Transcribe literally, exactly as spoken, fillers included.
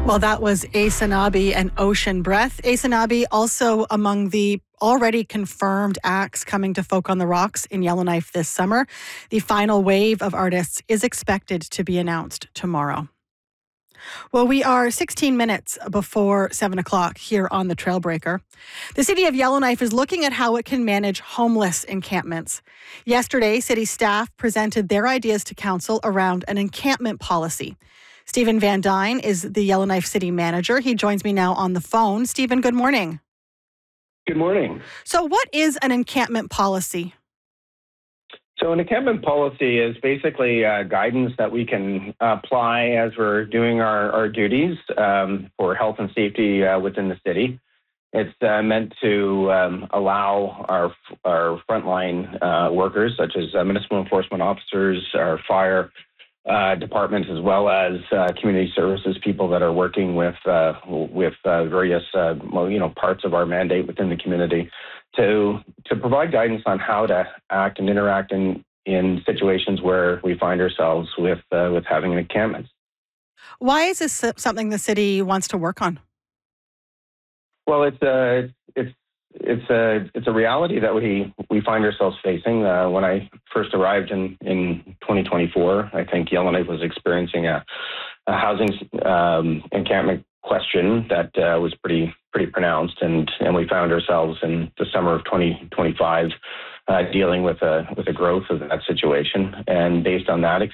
Well, that was Aysanabee and Ocean Breath. Aysanabee also among the already confirmed acts coming to Folk on the Rocks in Yellowknife this summer. The final wave of artists is expected to be announced tomorrow. Well, we are sixteen minutes before seven o'clock here on the Trailbreaker. The city of Yellowknife is looking at how it can manage homeless encampments. Yesterday, city staff presented their ideas to council around an encampment policy. Stephen Van Dyne is the Yellowknife city manager. He joins me now on the phone. Stephen, good morning. Good morning. So what is an encampment policy? So an encampment policy is basically uh, guidance that we can apply as we're doing our, our duties um, for health and safety uh, within the city. It's uh, meant to um, allow our our frontline uh, workers, such as uh, municipal enforcement officers, our fire uh, departments, as well as uh, community services people that are working with uh, with uh, various uh, you know parts of our mandate within the community, to to provide guidance on how to act and interact in in situations where we find ourselves with uh, with having an encampment. Why is this something the city wants to work on? Well, it's a it's it's a it's a reality that we we find ourselves facing. Uh, when I first arrived in in twenty twenty-four, I think Yellowknife was experiencing a, a housing um, encampment question that uh, was pretty pretty pronounced, and and we found ourselves in the summer of twenty twenty-five uh, dealing with a with a growth of that situation. And based on that